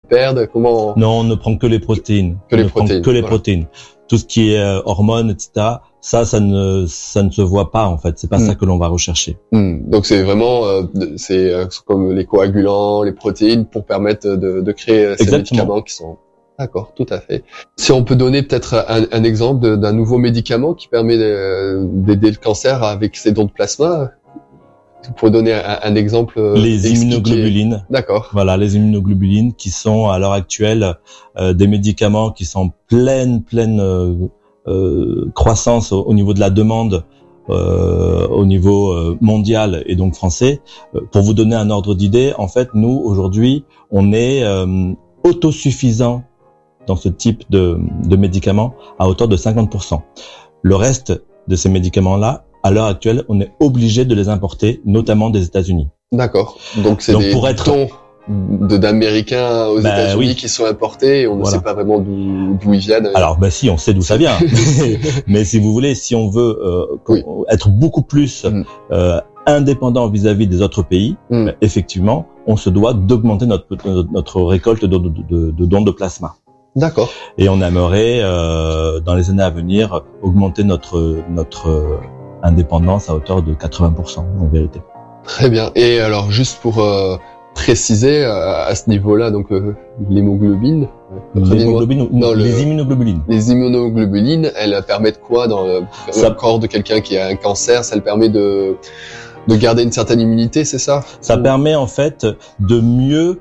perdent? Comment? Non, on ne prend que les protéines. Protéines. Tout ce qui est hormones, etc. Ça ne se voit pas en fait. C'est pas ça que l'on va rechercher. Donc c'est vraiment comme les coagulants, les protéines pour permettre de créer ces médicaments qui sont. D'accord, tout à fait. Si on peut donner peut-être un exemple d'un nouveau médicament qui permet d'aider le cancer avec ces dons de plasma. Vous pouvez donner un exemple. Les immunoglobulines. D'accord. Voilà, les immunoglobulines qui sont à l'heure actuelle des médicaments qui sont pleine croissance au niveau de la demande au niveau mondial et donc français. Pour vous donner un ordre d'idée, en fait, nous aujourd'hui, on est autosuffisant dans ce type de médicaments à hauteur de 50%. Le reste de ces médicaments-là, à l'heure actuelle, on est obligé de les importer, notamment des États-Unis. D'accord. Donc c'est des tons d'Américains aux États-Unis qui sont importés et on ne sait pas vraiment d'où ils viennent. Alors, si, on sait d'où ça vient. Mais si vous voulez, si on veut être beaucoup plus indépendant vis-à-vis des autres pays, effectivement, on se doit d'augmenter notre récolte de dons de plasma. D'accord. Et on aimerait, dans les années à venir, augmenter notre indépendance à hauteur de 80% en vérité. Très bien. Et alors juste pour préciser à ce niveau-là, donc l'hémoglobine. Les immunoglobulines. Les immunoglobulines, elles permettent quoi dans le corps de quelqu'un qui a un cancer? Ça le permet de garder une certaine immunité, c'est ça? Ça permet en fait de mieux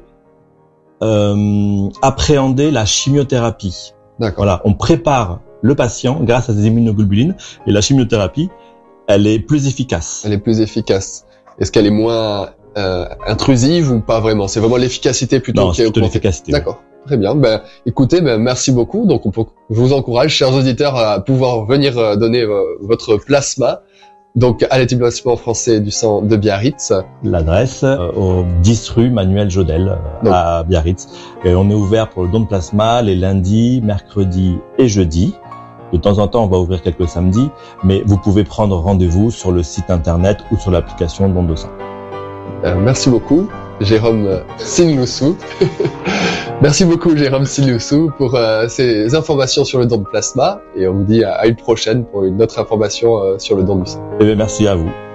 appréhender la chimiothérapie. D'accord. Voilà, on prépare le patient grâce à ces immunoglobulines et la chimiothérapie, elle est plus efficace. Elle est plus efficace. Est-ce qu'elle est moins intrusive ou pas vraiment? C'est vraiment l'efficacité plutôt. Non, c'est plutôt l'efficacité. D'accord. Très bien. Écoutez, merci beaucoup. Donc, je vous encourage, chers auditeurs, à pouvoir venir donner votre plasma. Donc, à l'établissement français du sang de Biarritz. L'adresse au 10 rue Manuel Jodel à Biarritz. Et on est ouvert pour le don de plasma les lundis, mercredis et jeudis. De temps en temps, on va ouvrir quelques samedis, mais vous pouvez prendre rendez-vous sur le site internet ou sur l'application Don de sang. Merci beaucoup, Jérôme Sinloussou. Merci beaucoup, Jérôme Sinloussou, pour ces informations sur le don de plasma. Et on vous dit à une prochaine pour une autre information sur le don du sang. Eh bien, merci à vous.